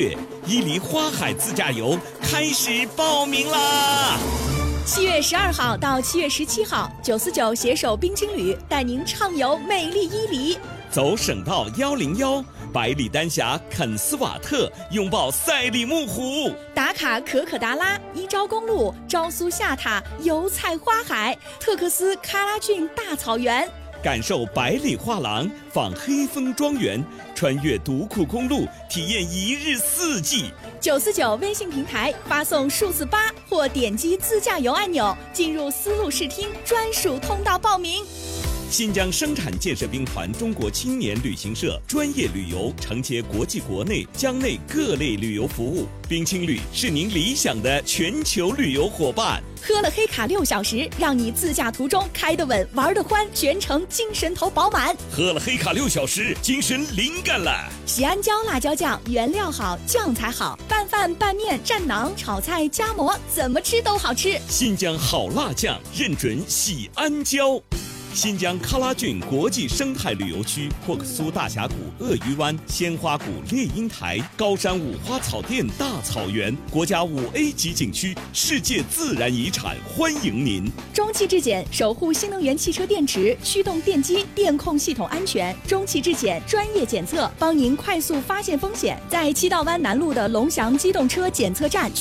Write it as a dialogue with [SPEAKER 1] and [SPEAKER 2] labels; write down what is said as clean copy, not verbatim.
[SPEAKER 1] 月，伊犁花海自驾游开始报名啦
[SPEAKER 2] ！7月12号到7月17号，949携手冰青旅带您畅游美丽伊犁，
[SPEAKER 1] 走省道101，百里丹霞、肯斯瓦特，拥抱赛里木湖，
[SPEAKER 2] 打卡可可达拉、伊昭公路、昭苏下塔、油菜花海、特克斯喀拉峻大草原。
[SPEAKER 1] 感受百里画廊，访黑风庄园，穿越独库公路，体验一日四季。
[SPEAKER 2] 949微信平台发送数字8或点击自驾游按钮，进入丝路视听专属通道报名。
[SPEAKER 1] 新疆生产建设兵团中国青年旅行社专业旅游承接国际国内疆内各类旅游服务，冰青旅是您理想的全球旅游伙伴。
[SPEAKER 2] 喝了黑卡6小时，让你自驾途中开得稳，玩得欢，全程精神头饱满。
[SPEAKER 1] 喝了黑卡6小时，精神灵感了。
[SPEAKER 2] 喜安椒辣椒酱，原料好，酱才好，拌饭、拌面、蘸馕、炒菜、夹馍，怎么吃都好吃。
[SPEAKER 1] 新疆好辣酱，认准喜安椒。新疆喀拉峻国际生态旅游区，霍克苏大峡谷、鳄鱼湾、鲜花谷、猎鹰台、高山五花草甸大草原，国家5A 级景区，世界自然遗产，欢迎您。
[SPEAKER 2] 中汽质检守护新能源汽车电池、驱动电机、电控系统安全。中汽质检专业检测，帮您快速发现风险。在七道湾南路的龙翔机动车检测站。